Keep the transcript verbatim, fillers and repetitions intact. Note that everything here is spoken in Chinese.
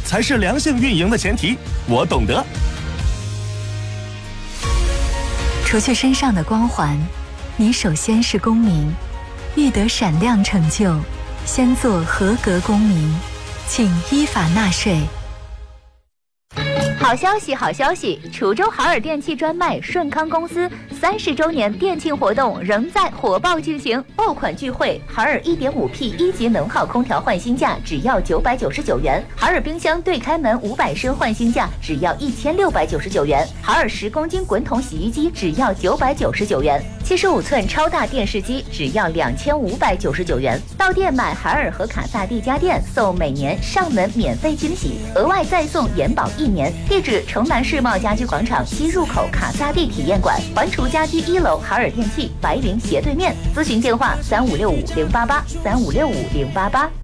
才是良性运营的前提，我懂得。 除去身上的光环，你首先是公民。欲得闪亮成就，先做合格公民，请依法纳税。 好消息，好消息！滁州海尔电器专卖顺康公司三十周年店庆活动仍在火爆进行，爆款聚会，海尔 一点五 P 一级能耗空调换新价只要九百九十九元，海尔冰箱对开门五百升换新价只要一千六百九十九元，海尔十公斤滚筒洗衣机只要九百九十九元，七十五寸超大电视机只要两千五百九十九元。到店买海尔和卡萨帝家电，送每年上门免费惊喜，额外再送延保一年。地址：城南世贸家居广场西入口卡萨帝体验馆，环厨家居一楼海尔电器白云斜对面。咨询电话：三五六五零八八三五六五零八八。